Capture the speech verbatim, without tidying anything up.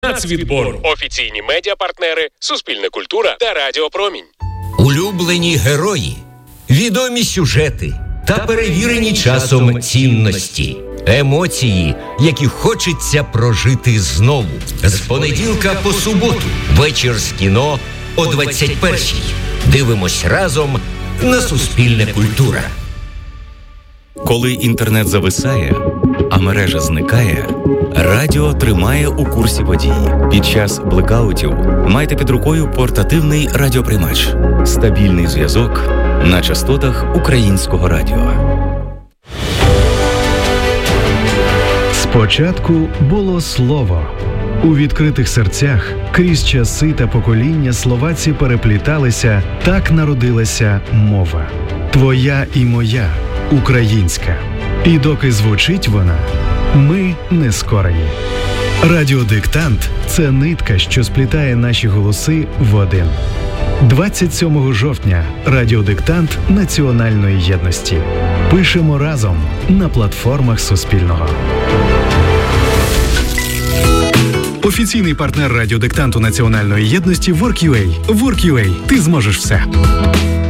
Нацвідбору. Офіційні медіапартнери Суспільне культура та Радіо Промінь. Улюблені герої, відомі сюжети та перевірені часом цінності. Емоції, які хочеться прожити знову. З понеділка по суботу. Вечір з кіно о двадцять першій. Дивимось разом на Суспільне культура. Коли інтернет зависає, а мережа зникає, радіо тримає у курсі подій. Під час блекаутів майте під рукою портативний радіоприймач. Стабільний зв'язок на частотах українського радіо. Спочатку було слово. У відкритих серцях крізь часи та покоління словаці перепліталися, так народилася мова. Твоя і моя, українська. І доки звучить вона, ми не скорені. Радіодиктант – це нитка, що сплітає наші голоси в один. двадцять сьомого жовтня Радіодиктант національної єдності. Пишемо разом на платформах Суспільного. Офіційний партнер радіодиктанту національної єдності WorkUA. WorkUA. Ти зможеш все.